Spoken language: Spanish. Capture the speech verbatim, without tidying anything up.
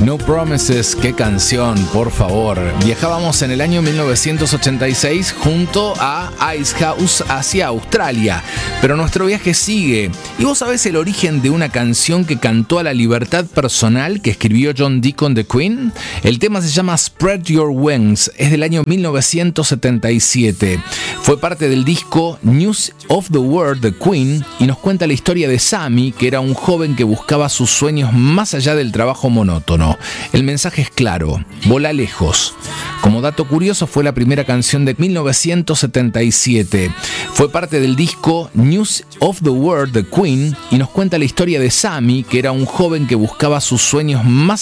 No Promises, qué canción, por favor. Viajábamos en el año mil novecientos ochenta y seis junto a Icehouse hacia Australia, pero nuestro viaje sigue. ¿Y vos sabés el origen de una canción que cantó a la libertad personal que escribió John Deacon de Queen? El tema se llama Spread Your Wings, es del año mil novecientos setenta y siete. Fue parte del disco News of the World de Queen y nos cuenta la historia de Sammy, que era un joven que buscaba sus sueños más allá del trabajo monótono. El mensaje es claro: volá lejos. Como dato curioso, fue la primera canción de mil novecientos setenta y siete. Fue parte del disco News of the World de Queen y nos cuenta la historia de Sammy, que era un joven que buscaba sus sueños más